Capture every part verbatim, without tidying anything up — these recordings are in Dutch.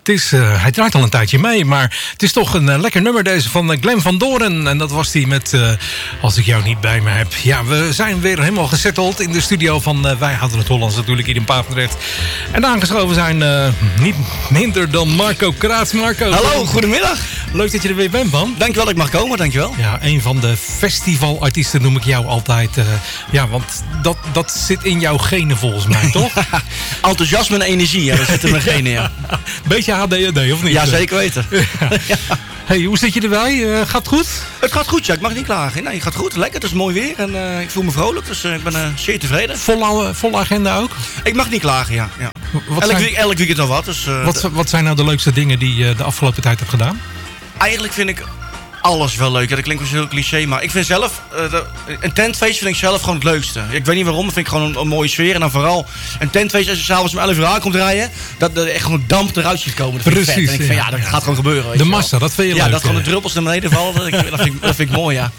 Het is, uh, hij draait al een tijdje mee, maar het is toch een uh, lekker nummer deze van uh, Glenn van Doren. En dat was die met uh, Als ik jou niet bij me heb. Ja, we zijn weer helemaal gesetteld in de studio van uh, Wij Houden het Hollands natuurlijk hier in Papendrecht. En aangeschoven zijn uh, niet minder dan Marco Kraats. Marco. Hallo, goedemiddag. Leuk dat je er weer bent, man. Dankjewel dat ik mag komen, dankjewel. Ja, een van de festivalartiesten noem ik jou altijd. Uh, ja, want dat, dat zit in jouw genen volgens mij, toch? Enthousiasme en energie, ja, dat zit in mijn genen, ja. Beetje H D D, of niet? Ja, zeker weten. Ja. Ja. Hey, hoe zit je erbij? Uh, gaat het goed? Het gaat goed, ja. Ik mag niet klagen. Nee, het gaat goed. Lekker, het is mooi weer en uh, ik voel me vrolijk. Dus uh, ik ben uh, zeer tevreden. Volle, volle agenda ook? Ik mag niet klagen, ja. ja. Wat elk, zijn... week, elk weekend al wat. Dus, uh, wat. Wat zijn nou de leukste dingen die je de afgelopen tijd hebt gedaan? Eigenlijk vind ik alles wel leuk. Ja, dat klinkt wel heel cliché, maar ik vind zelf... Uh, de, een tentfeest vind ik zelf gewoon het leukste. Ik weet niet waarom, dat vind ik gewoon een, een mooie sfeer. En dan vooral een tentfeest als je s'avonds om elf uur aankomt rijden... dat er echt gewoon damp eruit ziet komen. Dat vind ik Precies. vet. En ik vind, ja, dat gaat gewoon gebeuren. Weet de je massa, dat vind je ja, leuk. Ja, dat gewoon de druppels naar beneden vallen. Dat, dat, vind, ik, dat vind ik mooi, ja.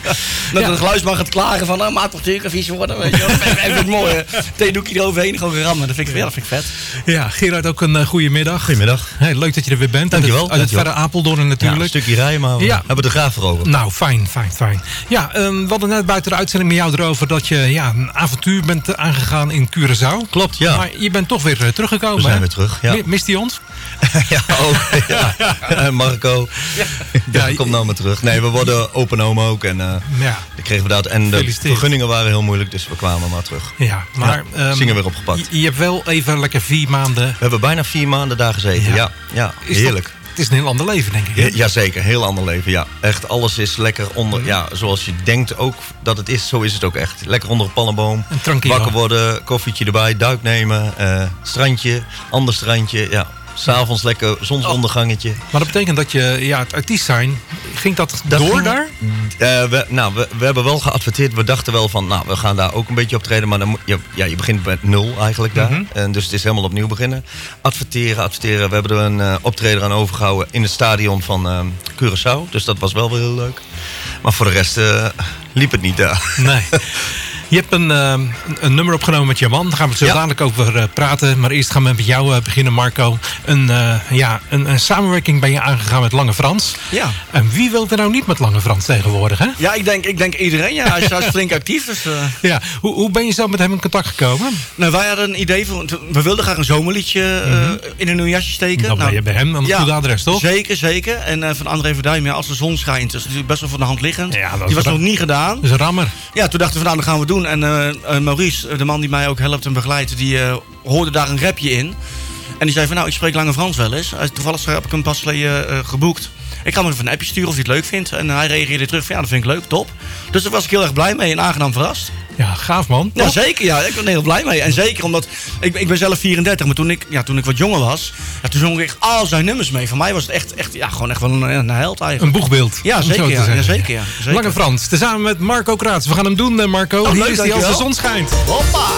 Dat ja. de geluidsman gaat klagen van... Nou, maat toch natuurlijk een vies worden, weet je wel. Dat vind ik, vind ik mooi, hè. Theedoekje eroverheen, gewoon gerammen. Dat vind ik, ja, dat vind ik vet. Ja, Gerard, ook een uh, goede middag. Goedemiddag. Hey, leuk dat je er weer bent. Dankjewel. Uit het, uit het verre Apeldoorn natuurlijk. Ja, een stukje rijden, maar we ja. hebben er graag voor over. Nou, fijn, fijn, fijn. Ja, um, we hadden net buiten de uitzending met jou erover dat je ja, een avontuur bent aangegaan in Curaçao. Klopt, ja. Maar je bent toch weer uh, teruggekomen, We zijn hè? weer terug, ja. Mist hij ons? Ja, ook. Ja. Marco, ja. Ja, ja, kom nou maar terug. Nee, we worden open home ook. En uh, ja. dat kregen we dat. En de vergunningen waren heel moeilijk, dus we kwamen maar terug. Ja, maar... Ja, um, zingen weer opgepakt. Je, je hebt wel even lekker vier maanden... We hebben bijna vier maanden daar gezeten, ja. Ja, ja heerlijk. Dat, het is een heel ander leven, denk ik. Hè? Ja, jazeker, heel ander leven, ja. Echt, alles is lekker onder... Ja, zoals je denkt ook dat het is, zo is het ook echt. Lekker onder een palmboom. Wakker worden, koffietje erbij, duik nemen. Uh, strandje, ander strandje, ja. S'avonds lekker zonsondergangetje. Oh. Maar dat betekent dat je, ja, het artiest zijn, ging dat, dat door ging, daar? Uh, we, nou, we, we hebben wel geadverteerd. We dachten wel van, nou, we gaan daar ook een beetje optreden. Maar dan, ja, ja, je begint met nul eigenlijk daar. Mm-hmm. En dus het is helemaal opnieuw beginnen. Adverteren, adverteren. We hebben er een uh, optreden aan overgehouden in het stadion van uh, Curaçao. Dus dat was wel weer heel leuk. Maar voor de rest uh, liep het niet daar. Nee. Je hebt een, uh, een nummer opgenomen met je man. Daar gaan we het zo ja. dadelijk over uh, praten. Maar eerst gaan we met jou uh, beginnen, Marco. Een, uh, ja, een, een samenwerking ben je aangegaan met Lange Frans. Ja. En wie wil er nou niet met Lange Frans tegenwoordig, hè? Ja, ik denk, ik denk iedereen. Ja. Hij, is, hij is flink actief. Dus, uh... ja. hoe, hoe ben je zo met hem in contact gekomen? Nou, wij hadden een idee. Voor, we wilden graag een zomerliedje uh, mm-hmm. in een nieuw jasje steken. Dan nou, ben je bij hem aan het ja, goede adres, toch? Zeker, zeker. En uh, van André Verduim, ja, Als de zon schijnt. Dat is natuurlijk best wel van de hand liggend. Ja, die was nog niet gedaan. Dat is een rammer. Ja, toen dachten we, nou, dat gaan we doen. En uh, uh, Maurice, de man die mij ook helpt en begeleidt, die uh, hoorde daar een rapje in. En die zei van, nou, ik spreek Lange Frans wel eens. Toevallig heb ik hem pas geleden uh, geboekt. Ik ga hem even een appje sturen of hij het leuk vindt. En hij reageerde terug van, ja, dat vind ik leuk, top. Dus daar was ik heel erg blij mee en aangenaam verrast. Ja, gaaf, man. Ja, zeker. Ja, ik ben er heel blij mee. En zeker omdat, ik, ik ben zelf vierendertig, maar toen ik, ja, toen ik wat jonger was, ja, toen zong ik echt al zijn nummers mee. Voor mij was het echt, echt ja, gewoon echt wel een, een held eigenlijk. Een boegbeeld. Ja, zeker. Ja, ja, zeker, ja, zeker. Lange Frans, tezamen met Marco Kraats. We gaan hem doen, Marco. Oh, Hier leuk, is hij Als de zon schijnt. Hoppa!